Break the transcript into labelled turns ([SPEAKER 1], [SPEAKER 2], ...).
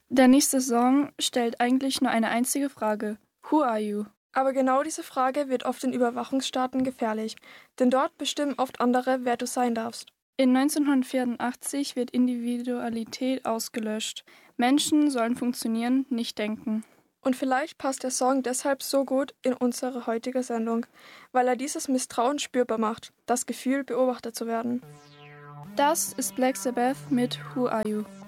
[SPEAKER 1] Der nächste Song stellt eigentlich nur eine einzige Frage. Who are you?
[SPEAKER 2] Aber genau diese Frage wird oft in Überwachungsstaaten gefährlich, denn dort bestimmen oft andere, wer du sein darfst.
[SPEAKER 1] In 1984 wird Individualität ausgelöscht. Menschen sollen funktionieren, nicht denken.
[SPEAKER 2] Und vielleicht passt der Song deshalb so gut in unsere heutige Sendung, weil er dieses Misstrauen spürbar macht, das Gefühl, beobachtet zu werden.
[SPEAKER 1] Das ist Black Sabbath mit Who Are You?